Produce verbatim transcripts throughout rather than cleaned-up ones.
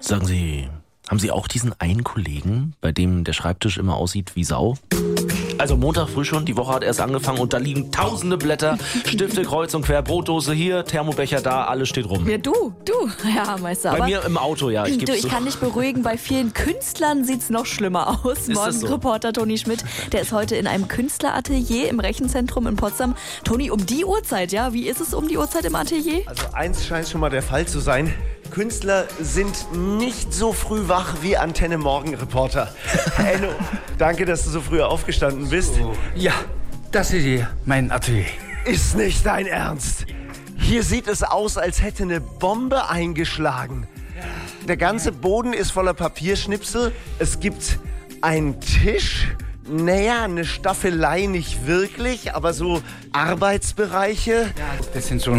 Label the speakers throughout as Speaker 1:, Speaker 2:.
Speaker 1: Sagen Sie, haben Sie auch diesen einen Kollegen, bei dem der Schreibtisch immer aussieht wie Sau? Also Montag früh schon, die Woche hat erst angefangen und da liegen tausende Blätter, Stifte kreuz und quer, Brotdose hier, Thermobecher da, alles steht rum.
Speaker 2: Ja, du, du, ja, Meister.
Speaker 1: Bei
Speaker 2: aber
Speaker 1: mir im Auto, ja. Ich
Speaker 2: du,
Speaker 1: geb's
Speaker 2: ich
Speaker 1: so.
Speaker 2: kann dich beruhigen, bei vielen Künstlern sieht's noch schlimmer aus.
Speaker 1: Ist das so?
Speaker 2: Morgenreporter Toni Schmidt, der ist heute in einem Künstleratelier im Rechenzentrum in Potsdam. Toni, um die Uhrzeit, ja? Wie ist es um die Uhrzeit im Atelier?
Speaker 3: Also eins scheint schon mal der Fall zu sein. Künstler sind nicht so früh wach wie Antenne Morgenreporter. Enno, danke, dass du so früh aufgestanden bist.
Speaker 4: Ja, das ist hier mein Atelier.
Speaker 3: Ist nicht dein Ernst. Hier sieht es aus, als hätte eine Bombe eingeschlagen. Der ganze Boden ist voller Papierschnipsel. Es gibt einen Tisch. Naja, eine Staffelei nicht wirklich, aber so Arbeitsbereiche.
Speaker 4: Das sind so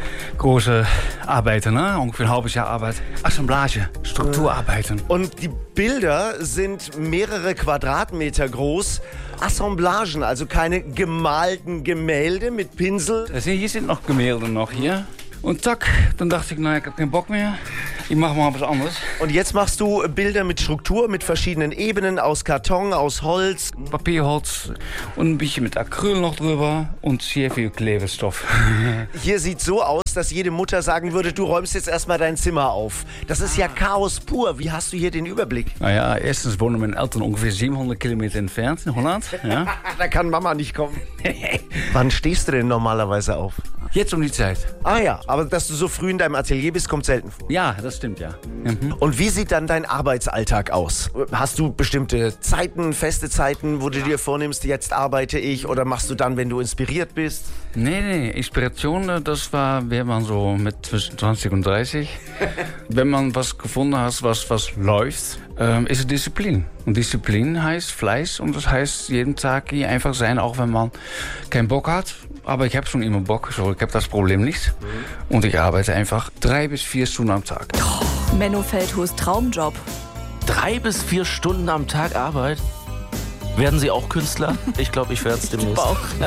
Speaker 4: große Arbeiten, ne? Ungefähr ein halbes Jahr Arbeit. Assemblage, Strukturarbeiten.
Speaker 3: Und die Bilder sind mehrere Quadratmeter groß. Assemblagen, also keine gemalten Gemälde mit Pinsel.
Speaker 4: Das hier, hier sind noch Gemälde noch hier. Und zack, dann dachte ich, na, ich habe keinen Bock mehr. Ich mache mal was anderes.
Speaker 3: Und jetzt machst du Bilder mit Struktur, mit verschiedenen Ebenen, aus Karton, aus Holz.
Speaker 4: Papierholz und ein bisschen mit Acryl noch drüber und sehr viel Klebestoff.
Speaker 3: Hier sieht so aus, dass jede Mutter sagen würde, du räumst jetzt erstmal dein Zimmer auf. Das ist ja Chaos pur. Wie hast du hier den Überblick?
Speaker 4: Naja, erstens wohnen meine Eltern ungefähr siebenhundert Kilometer entfernt in Holland. Ja.
Speaker 3: Da kann Mama nicht kommen. Wann stehst du denn normalerweise auf?
Speaker 4: Jetzt um die Zeit.
Speaker 3: Ah ja, aber dass du so früh in deinem Atelier bist, kommt selten vor.
Speaker 4: Ja, das stimmt, ja. Mhm.
Speaker 3: Und wie sieht dann dein Arbeitsalltag aus? Hast du bestimmte Zeiten, feste Zeiten, wo du dir vornimmst, jetzt arbeite ich? Oder machst du dann, wenn du inspiriert bist?
Speaker 4: Nee, nee, Inspiration, das war, wenn man so mit zwischen zwanzig und dreißig. Wenn man was gefunden hat, was, was läuft, ähm, ist es Disziplin. Und Disziplin heißt Fleiß und das heißt jeden Tag hier einfach sein, auch wenn man keinen Bock hat. Aber ich habe schon immer Bock, so, ich habe das Problem nicht. Mhm. Und ich arbeite einfach drei bis vier Stunden am Tag.
Speaker 2: Oh, Menno Feldhus, Traumjob.
Speaker 1: Drei bis vier Stunden am Tag Arbeit? Werden Sie auch Künstler? Ich glaube, ich werde es demnächst.
Speaker 2: Bauch.